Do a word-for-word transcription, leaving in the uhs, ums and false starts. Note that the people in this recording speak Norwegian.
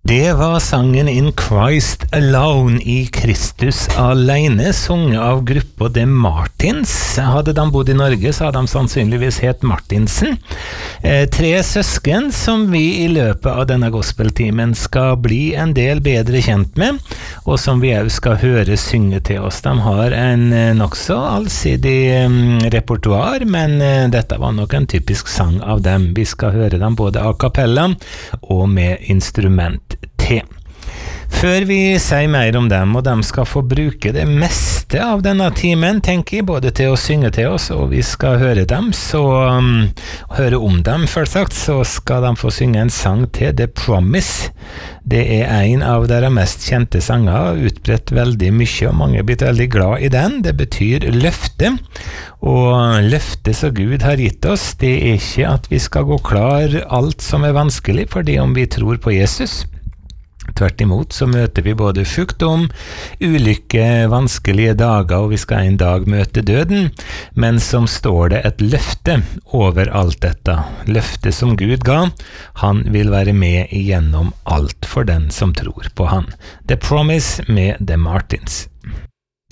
Det var sangen In Christ Alone, i Kristus alene, sunget av gruppa The Martins. Hadde de bodd i Norge, så hadde de sannsynligvis het Martinsen. Eh, tre søsken som vi i løpet av denne gospeltimen skal bli en del bedre kjent med, og som vi også skal høre synge til oss. De har en eh, nok så allsidig eh, repertoar, men eh, dette var nok en typisk sang av dem. Vi skal høre dem både a cappella og med instrument. Te. Før vi sier mer om dem, og de skal få bruke det meste av denne timen, tenker jeg, både til å synge til oss, og vi skal høre dem, så um, høre om dem, først sagt, så skal de få synge en sang til, The Promise. Det er en av deres mest kjente sanger, utbredt veldig mye, og mange er blitt veldig glad i den. Det betyr løfte, og løftet som Gud har gitt oss, det er ikke at vi skal gå klar alt som er vanskelig, fordi om vi tror på Jesus. Tvert imot så møter vi både sjukdom, ulykke, vanskelige dager, og vi skal en dag møte døden, men som står det et løfte over alt dette. Løftet som Gud ga, han vil være med igjennom alt for den som tror på han. The Promise med The Martins.